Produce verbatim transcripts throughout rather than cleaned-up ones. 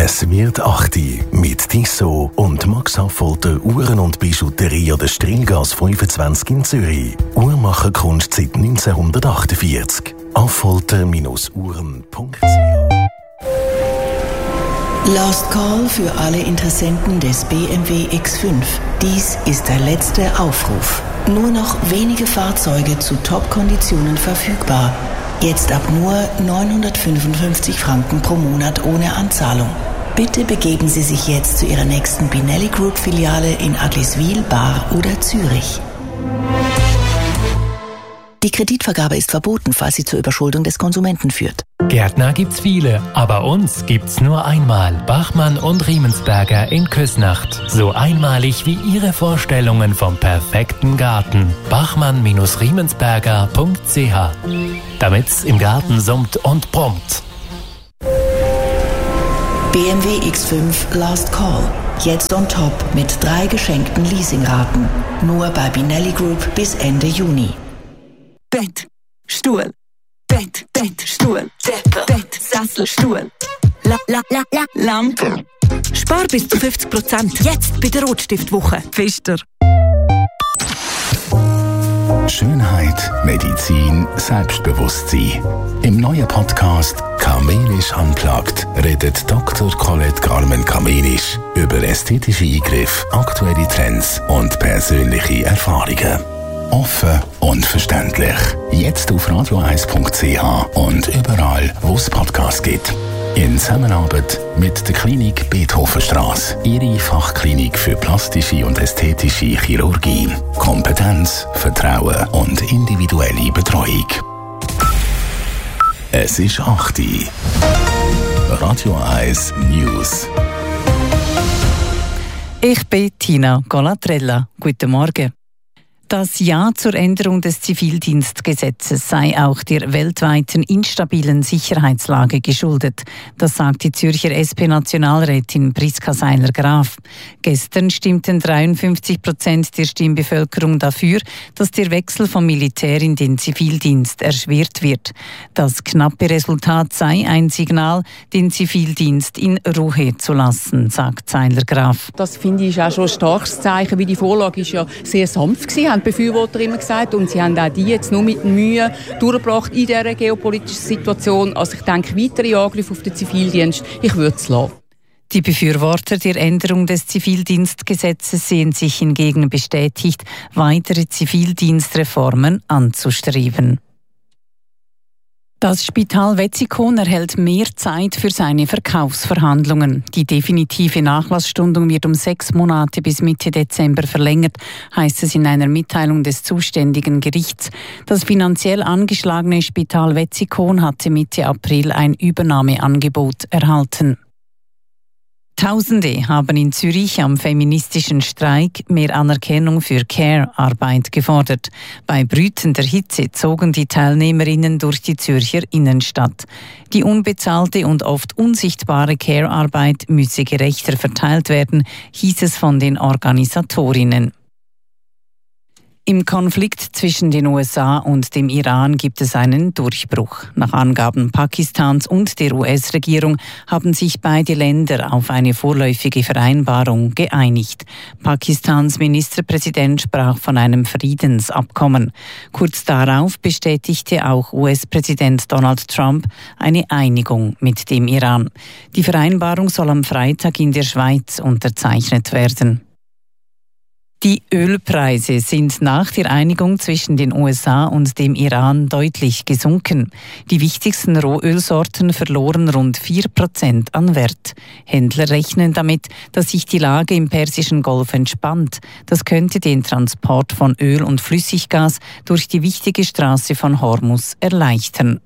Es wird acht mit Tissot und Max Affolter Uhren und Bijouterie an der Strilgas fünfundzwanzig in Zürich. Uhrmacherkunst seit neunzehnhundertachtundvierzig. affolter Uhren punkt c h. Last Call für alle Interessenten des B M W X fünf. Dies ist der letzte Aufruf. Nur noch wenige Fahrzeuge zu Top-Konditionen verfügbar. Jetzt ab nur neunhundertfünfundfünfzig Franken pro Monat ohne Anzahlung. Bitte begeben Sie sich jetzt zu Ihrer nächsten Binelli Group Filiale in Agliswil, Bar oder Zürich. Die Kreditvergabe ist verboten, falls sie zur Überschuldung des Konsumenten führt. Gärtner gibt's viele, aber uns gibt's nur einmal. Bachmann und Riemensberger in Küsnacht. So einmalig wie Ihre Vorstellungen vom perfekten Garten. bachmann Riemensberger punkt c h. Damit's im Garten summt und brummt. B M W X fünf Last Call. Jetzt on top mit drei geschenkten Leasingraten. Nur bei Binelli Group bis Ende Juni. Bett, Stuhl, Bett, Bett, Stuhl, Deppe, Bett, Sessel, Stuhl, la, la, la, la, Lampe. Spar bis zu fünfzig Prozent. Jetzt bei der Rotstiftwoche. Pfister. Schönheit, Medizin, Selbstbewusstsein. Im neuen Podcast «Kamenisch Unplugged» redet Doktor Colette Carmen-Kamenisch über ästhetische Eingriffe, aktuelle Trends und persönliche Erfahrungen. Offen und verständlich. Jetzt auf radio eins punkt c h und überall, wo es Podcasts gibt. In Zusammenarbeit mit der Klinik Beethovenstrasse. Ihre Fachklinik für plastische und ästhetische Chirurgie. Kompetenz, Vertrauen und individuelle Betreuung. Es ist acht Uhr. Radio eins News. Ich bin Tina Golatrella. Guten Morgen. Das Ja zur Änderung des Zivildienstgesetzes sei auch der weltweiten instabilen Sicherheitslage geschuldet. Das sagt die Zürcher S P-Nationalrätin Priska Seiler-Graf. Gestern stimmten dreiundfünfzig Prozent der Stimmbevölkerung dafür, dass der Wechsel vom Militär in den Zivildienst erschwert wird. Das knappe Resultat sei ein Signal, den Zivildienst in Ruhe zu lassen, sagt Seiler-Graf. Das finde ich auch schon ein starkes Zeichen, weil die Vorlage ist ja sehr sanft gewesen, haben die Befürworter immer gesagt, und sie haben auch die jetzt nur mit Mühe durchgebracht in dieser geopolitischen Situation. Also ich denke, weitere Angriffe auf den Zivildienst, ich würde es lassen. Die Befürworter der Änderung des Zivildienstgesetzes sehen sich hingegen bestätigt, weitere Zivildienstreformen anzustreben. Das Spital Wetzikon erhält mehr Zeit für seine Verkaufsverhandlungen. Die definitive Nachlassstundung wird um sechs Monate bis Mitte Dezember verlängert, heißt es in einer Mitteilung des zuständigen Gerichts. Das finanziell angeschlagene Spital Wetzikon hatte Mitte April ein Übernahmeangebot erhalten. Tausende haben in Zürich am feministischen Streik mehr Anerkennung für Care-Arbeit gefordert. Bei brütender Hitze zogen die Teilnehmerinnen durch die Zürcher Innenstadt. Die unbezahlte und oft unsichtbare Care-Arbeit müsse gerechter verteilt werden, hieß es von den Organisatorinnen. Im Konflikt zwischen den U S A und dem Iran gibt es einen Durchbruch. Nach Angaben Pakistans und der U S-Regierung haben sich beide Länder auf eine vorläufige Vereinbarung geeinigt. Pakistans Ministerpräsident sprach von einem Friedensabkommen. Kurz darauf bestätigte auch U S-Präsident Donald Trump eine Einigung mit dem Iran. Die Vereinbarung soll am Freitag in der Schweiz unterzeichnet werden. Die Ölpreise sind nach der Einigung zwischen den U S A und dem Iran deutlich gesunken. Die wichtigsten Rohölsorten verloren rund vier Prozent an Wert. Händler rechnen damit, dass sich die Lage im Persischen Golf entspannt. Das könnte den Transport von Öl und Flüssiggas durch die wichtige Straße von Hormuz erleichtern.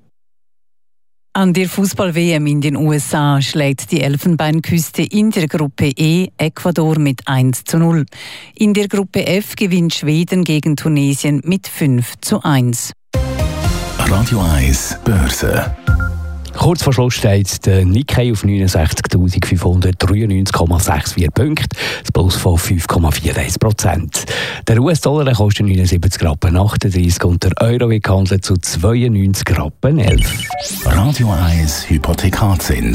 An der Fußball-W M in den U S A schlägt die Elfenbeinküste in der Gruppe E Ecuador mit eins zu null. In der Gruppe F gewinnt Schweden gegen Tunesien mit fünf zu eins. Radio eins Börse. Kurz vor Schluss steht der Nikkei auf neunundsechzigtausendfünfhundertdreiundneunzig Komma vierundsechzig Punkte, das Plus von fünf Komma einundvierzig Prozent. Der U S-Dollar kostet neunundsiebzig Rappen achtunddreißig und der Euro wird gehandelt zu zweiundneunzig Rappen elf. Radio eins Hypothekarzins.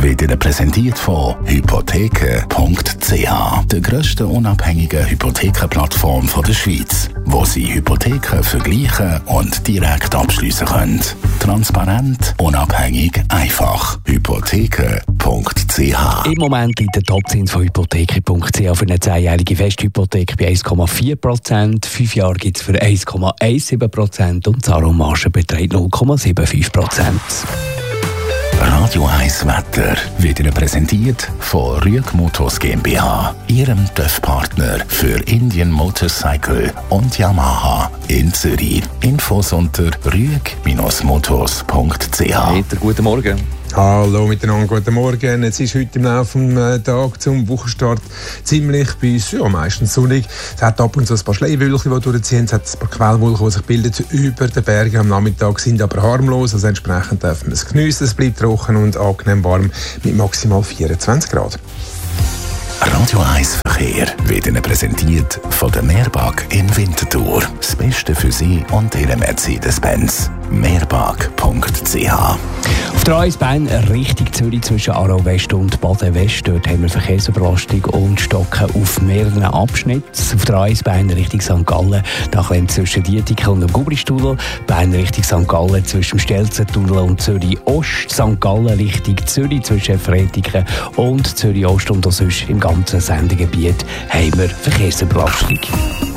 wird Ihnen präsentiert von hypotheken punkt c h, der grössten unabhängigen Hypothekenplattform der Schweiz, wo Sie Hypotheken vergleichen und direkt abschliessen können. Transparent, unabhängig, einfach. hypotheken punkt c h. Im Moment liegt der Topzins von hypotheken punkt c h für eine zehnjährige Festhypothek bei eins Komma vier Prozent. Fünf Jahre gibt es für eins Komma siebzehn Prozent und die Zahlungsmarge beträgt null Komma fünfundsiebzig Prozent. Radio eins Wetter wird Ihnen präsentiert von Rüeg Motors GmbH, Ihrem T Ö F-Partner für Indian Motorcycle und Yamaha in Zürich. Infos unter rüeg Motors punkt c h. Peter, guten Morgen. Hallo miteinander, guten Morgen. Es ist heute im Laufe des Tages zum Wochenstart ziemlich bei uns, ja, meistens sonnig. Es hat ab und zu ein paar Schleierwölkchen, die durchziehen. Es hat ein paar Quellwolken, die sich bilden über den Bergen am Nachmittag, sind aber harmlos. Also entsprechend dürfen wir es geniessen. Es bleibt trocken und angenehm warm mit maximal vierundzwanzig Grad. Radio eins Verkehr wird Ihnen präsentiert von der Meerbag in Winterthur. Das Beste für Sie und Ihren Mercedes-Benz. meerbag punkt c h. Auf der A eins Bern Richtung Zürich zwischen Aarau West und Baden West. Dort haben wir Verkehrsüberlastung und Stocken auf mehreren Abschnitten. Auf der A eins Bern Richtung Sankt Gallen, da klemmt zwischen Dietiken und dem Gubristunnel. Bern Richtung Sankt Gallen zwischen dem Stelzentunnel und Zürich Ost. Sankt Gallen Richtung Zürich zwischen Fretiken und Zürich Ost. Und auch sonst im ganzen Sendegebiet haben wir Verkehrsüberlastung.